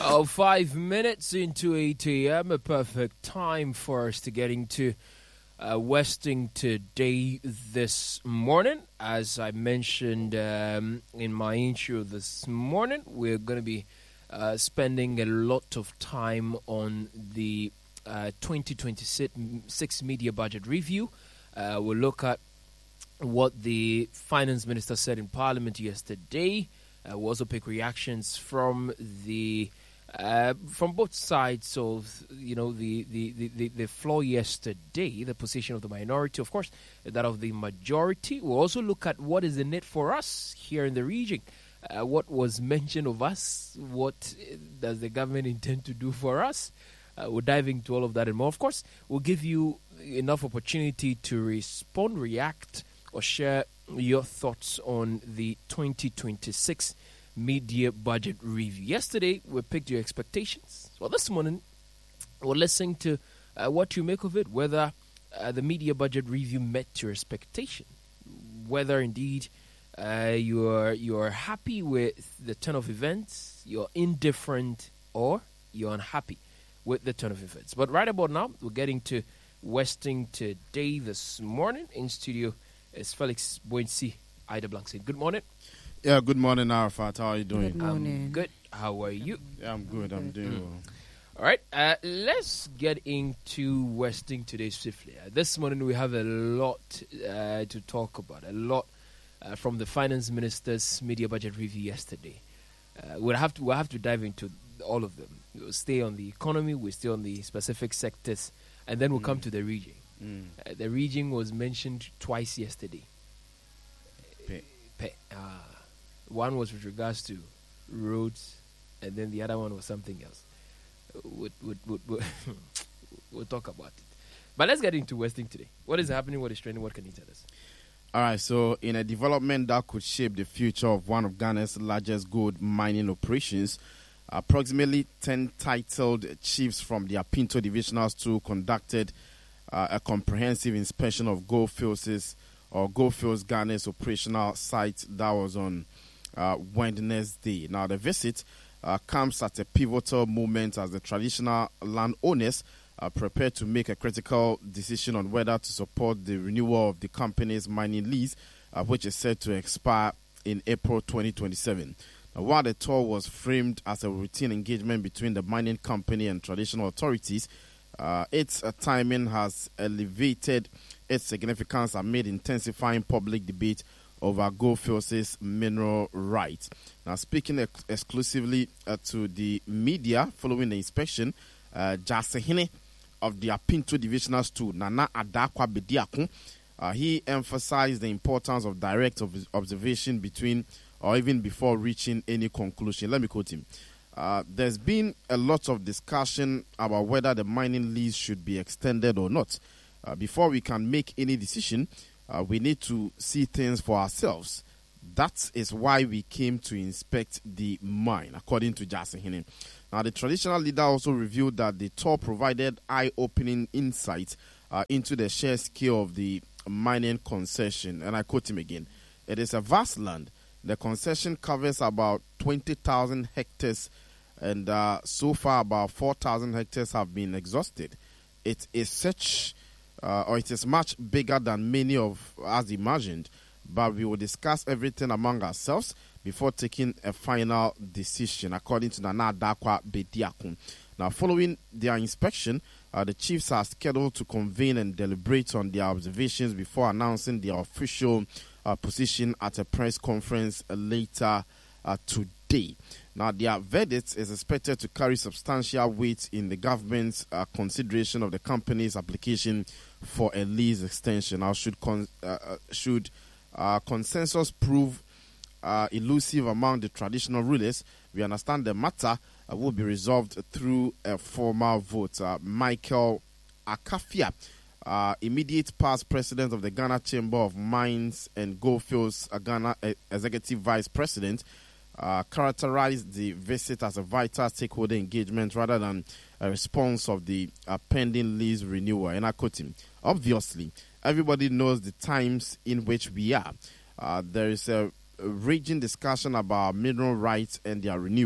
Oh, 5 minutes into 8 a.m., a perfect time for us to get into Westing today this morning. As I mentioned in my intro this morning, we're going to be spending a lot of time on the 2026 media budget review. We'll look at what the finance minister said in Parliament yesterday. We'll also pick reactions from both sides of the floor yesterday, the position of the minority, of course, that of the majority. We'll also look at what is in it for us here in the region. What was mentioned of us? What does the government intend to do for us? We'll dive into all of that and more. Of course, we'll give you enough opportunity to respond, react, or share your thoughts on the 2026 media budget review. Yesterday, we picked your expectations. Well, this morning, we're listening to what you make of it, whether the media budget review met your expectation, whether indeed you're happy with the turn of events, you're indifferent, or you're unhappy with the turn of events. But right about now, we're getting to Westing today this morning. In studio is Felix Boinsi, Ida Blankson. Good morning. Yeah, good morning, Arafat. How are you doing? Good morning. I'm good. How are you? Yeah, I'm good. I'm doing well. All right, let's get into Westing today swiftly. This morning we have a lot to talk about, a lot from the finance minister's media budget review yesterday. We'll have to dive into all of them. We'll stay on the economy, we'll stay on the specific sectors, and then we'll come to the region. The region was mentioned twice yesterday. One was with regards to roads, and then the other one was something else. We'll talk about it. But let's get into Westing today. What is happening? What is trending? What can you tell us? All right, so in a development that could shape the future of one of Ghana's largest gold mining operations, approximately 10 titled chiefs from the Apinto Divisional 2 conducted a comprehensive inspection of Goldfields Ghana's operational site that was on Wednesday. Now, the visit comes at a pivotal moment as the traditional landowners are prepared to make a critical decision on whether to support the renewal of the company's mining lease, which is set to expire in April 2027. Now, while the tour was framed as a routine engagement between the mining company and traditional authorities, its timing has elevated its significance amid intensifying public debate over Goldfields' mineral rights. Now, speaking exclusively to the media following the inspection, Jasehine of the Apinto Divisional 2, Nana Adakwa Bediakun, he emphasized the importance of direct observation between or even before reaching any conclusion. Let me quote him. There's been a lot of discussion about whether the mining lease should be extended or not. Before we can make any decision, we need to see things for ourselves. That is why we came to inspect the mine, according to Jasehine. Now, the traditional leader also revealed that the tour provided eye-opening insights into the sheer scale of the mining concession. And I quote him again. It is a vast land. The concession covers about 20,000 hectares, and so far about 4,000 hectares have been exhausted. It is much bigger than many of us imagined, but we will discuss everything among ourselves before taking a final decision, according to Nana Adakwa Bediakun. Now, following their inspection, the chiefs are scheduled to convene and deliberate on their observations before announcing their official position at a press conference later today. Now, their verdict is expected to carry substantial weight in the government's consideration of the company's application for a lease extension. Now, should consensus prove elusive among the traditional rulers, we understand the matter will be resolved through a formal vote. Michael Akafia, immediate past president of the Ghana Chamber of Mines and Goldfields, Ghana executive vice president, characterized the visit as a vital stakeholder engagement rather than a response of the pending lease renewal. And I quote him, obviously, everybody knows the times in which we are. There is a raging discussion about mineral rights and their renewal.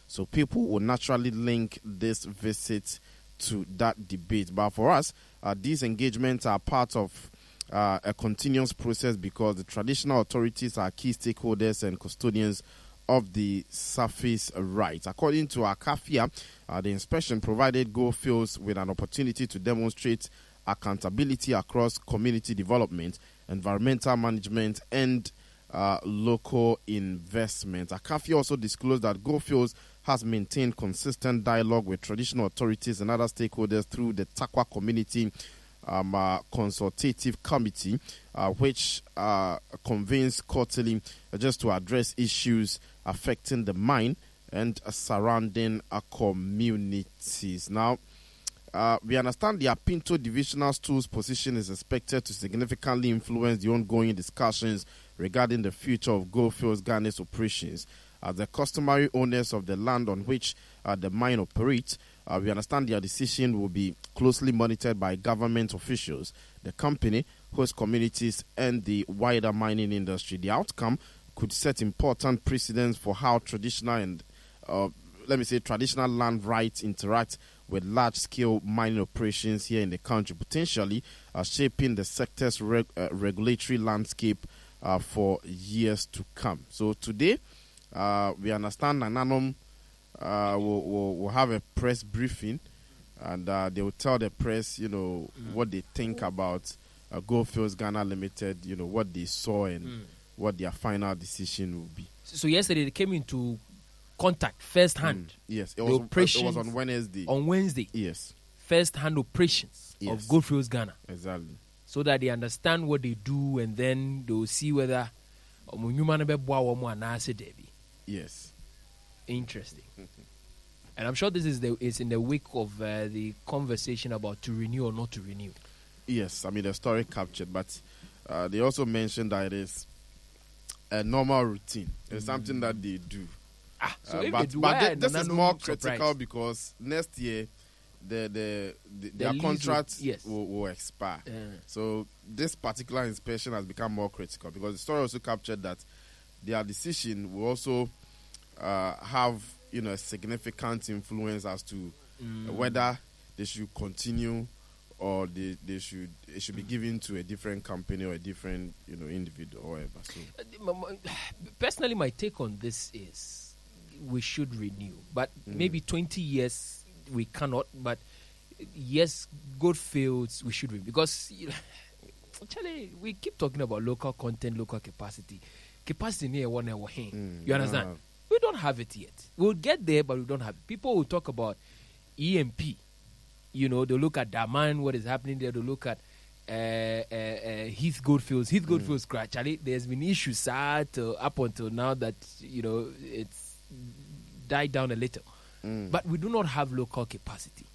So people will naturally link this visit to that debate. But for us, these engagements are part of a continuous process because the traditional authorities are key stakeholders and custodians of the surface rights. According to Akafia, the inspection provided Goldfields with an opportunity to demonstrate accountability across community development, environmental management, and local investment. Akafia also disclosed that Goldfields has maintained consistent dialogue with traditional authorities and other stakeholders through the Takwa Community Consultative Committee, which convenes quarterly just to address issues affecting the mine and surrounding communities. Now, we understand the Apinto Divisional Stool's position is expected to significantly influence the ongoing discussions regarding the future of Goldfields Ghana's operations. As the customary owners of the land on which the mine operates, we understand their decision will be closely monitored by government officials, the company, host communities, and the wider mining industry. The outcome could set important precedents for how traditional and, traditional land rights interact with large-scale mining operations here in the country, potentially shaping the sector's regulatory landscape for years to come. So today, we understand Nananom will have a press briefing, and they will tell the press, what they think about Goldfields Ghana Limited, what they saw and what their final decision will be. So yesterday they came into contact firsthand. Yes, it was on Wednesday. On Wednesday. Yes. First-hand operations of Goldfields Ghana. Exactly. So that they understand what they do, and then they will see whether yes. Interesting. And I'm sure this is in the wake of the conversation about to renew or not to renew. Yes, I mean the story captured, but they also mentioned that it is a normal routine. It's something that they do. This is more critical because next year their contract will expire. So this particular inspection has become more critical because the story also captured that their decision will also have a significant influence as to whether they should continue or it should be given to a different company or a different individual or whatever. So personally, my take on this is we should renew, but maybe 20 years we cannot. But yes, Goldfields we should renew because actually we keep talking about local content, local capacity. Capacity near one hour. You understand? We don't have it yet. We'll get there, but we don't have it. People will talk about EMP. They'll look at Daman, what is happening there. They'll look at Heath Goldfields. Heath Goldfields, actually, there's been issues up until now that, it's died down a little. But we do not have local capacity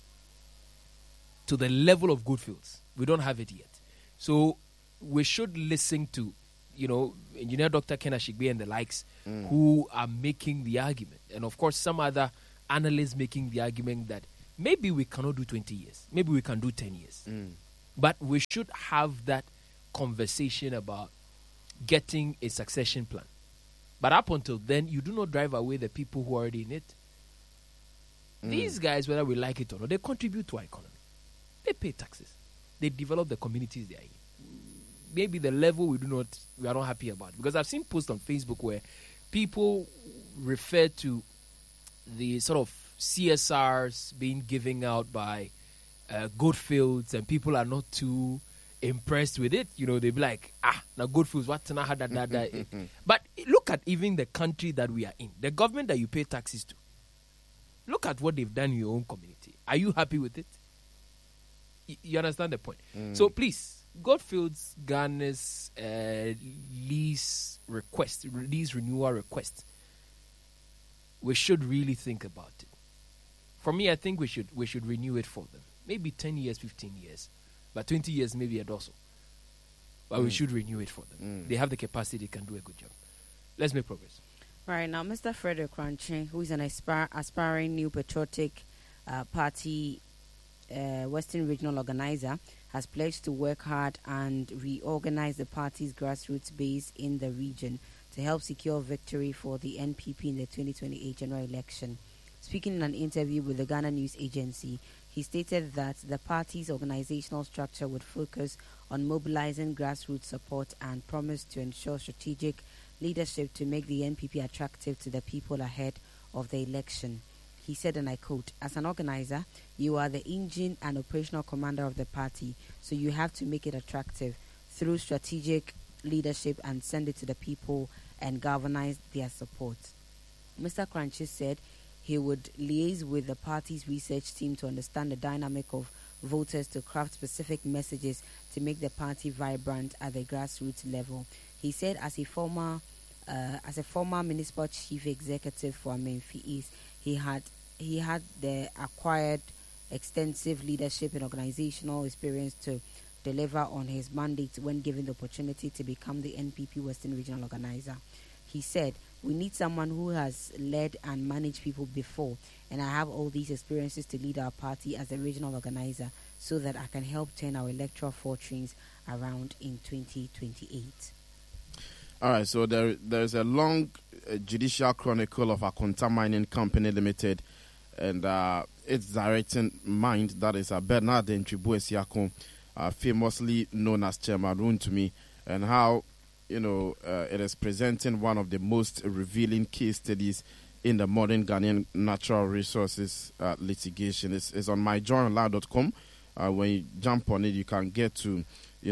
to the level of Goldfields. We don't have it yet. So we should listen to Engineer Dr. Ken Ashigbe and the likes who are making the argument. And of course, some other analysts making the argument that maybe we cannot do 20 years. Maybe we can do 10 years. But we should have that conversation about getting a succession plan. But up until then, you do not drive away the people who are already in it. These guys, whether we like it or not, they contribute to our economy. They pay taxes. They develop the communities they are in. Maybe the level we are not happy about. Because I've seen posts on Facebook where people refer to the sort of CSRs being given out by Goldfields, and people are not too impressed with it. They'll be like, now Goldfields, what? But look at even the country that we are in, the government that you pay taxes to. Look at what they've done in your own community. Are you happy with it? You understand the point? So please, Goldfields Ghana's lease renewal request, we should really think about it. For me, I think we should renew it for them. Maybe 10 years, 15 years. But 20 years, maybe a dozen. But we should renew it for them. They have the capacity, they can do a good job. Let's make progress. Right now, Mr. Frederick Ranche, who is an aspiring New Patriotic Party Western Regional Organizer, has pledged to work hard and reorganize the party's grassroots base in the region to help secure victory for the NPP in the 2028 general election. Speaking in an interview with the Ghana News Agency, he stated that the party's organizational structure would focus on mobilizing grassroots support and promised to ensure strategic leadership to make the NPP attractive to the people ahead of the election. He said, and I quote, "As an organizer, you are the engine and operational commander of the party, so you have to make it attractive through strategic leadership and send it to the people and galvanize their support." Mr. Kranchi said he would liaise with the party's research team to understand the dynamic of voters to craft specific messages to make the party vibrant at the grassroots level. He said, as a former municipal chief executive for Amenfi East, he had the acquired extensive leadership and organizational experience to deliver on his mandate when given the opportunity to become the NPP Western Regional Organizer. He said, "We need someone who has led and managed people before, and I have all these experiences to lead our party as a regional organizer so that I can help turn our electoral fortunes around in 2028. All right, so there's a long judicial chronicle of Akonta Mining Company Limited and its directing mind, that is Bernard Ntribu Esiakon, famously known as Chairman Runtumi, and how it is presenting one of the most revealing case studies in the modern Ghanaian natural resources litigation. It's on myjournal.com. When you jump on it, you can get to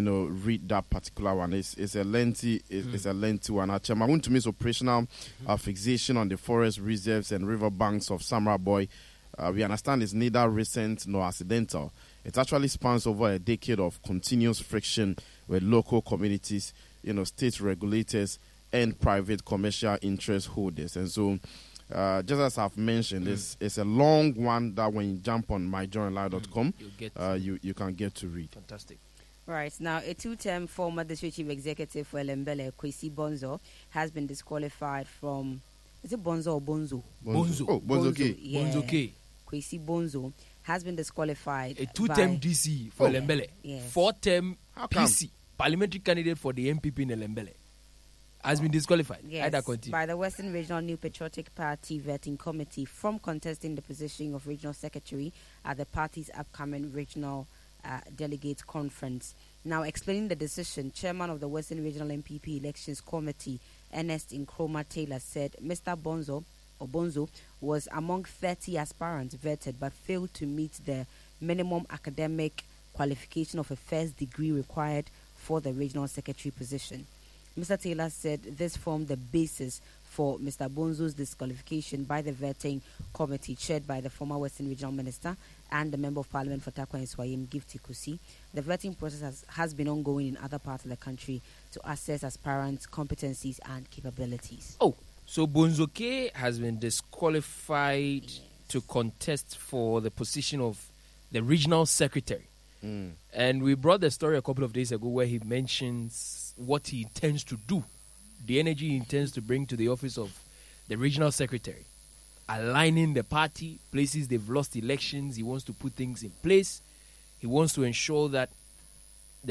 read that particular one. It's a lengthy one. Chairman Runtumi's operational fixation on the forest reserves and river banks of Samra Boy, we understand, is neither recent nor accidental. It actually spans over a decade of continuous friction with local communities, state regulators, and private commercial interest holders. And so, just as I've mentioned, it's a long one that when you jump on myjournal.com, you can get to read. Fantastic. Right. Now, a two-term former district chief executive for Elembele, Kwesi Bonzo, has been disqualified from... Is it Bonzo or Bonzo? Bonzo. Oh, Bonzo K. Yeah. Bonzo K. Kwesi Bonzo has been disqualified. A two-term DC for Elembele. Yes. Four-term PC, parliamentary candidate for the MPP in Elembele, has been disqualified. Yes, by the Western Regional New Patriotic Party Vetting Committee from contesting the position of regional secretary at the party's upcoming regional delegate conference. Now, explaining the decision, chairman of the Western Regional MPP Elections Committee, Ernest Nkrumah Taylor, said Mr. Bonzo was among 30 aspirants vetted but failed to meet the minimum academic qualification of a first degree required for the regional secretary position. Mr. Taylor said this formed the basis for Mr. Bonzo's disqualification by the vetting committee chaired by the former Western Regional Minister and the Member of Parliament for Tarkwa and Swayim, Gifty Kusi. The vetting process has been ongoing in other parts of the country to assess aspirants' competencies and capabilities. Oh, so Bonzo K has been disqualified to contest for the position of the regional secretary. And we brought the story a couple of days ago where he mentions what he intends to do, the energy he intends to bring to the office of the regional secretary, aligning the party, places they've lost elections. He wants to put things in place. He wants to ensure that